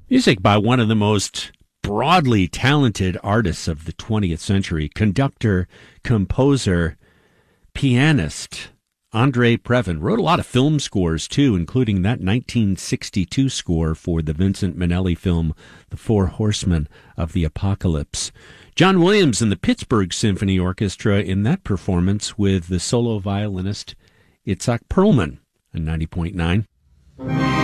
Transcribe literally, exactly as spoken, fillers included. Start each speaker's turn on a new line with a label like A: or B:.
A: Music by one of the most broadly talented artists of the twentieth century, conductor, composer, pianist, Andre Previn. Wrote a lot of film scores, too, including that nineteen sixty-two score for the Vincent Minnelli film, The Four Horsemen of the Apocalypse. John Williams and the Pittsburgh Symphony Orchestra in that performance with the solo violinist Itzhak Perlman on ninety point nine.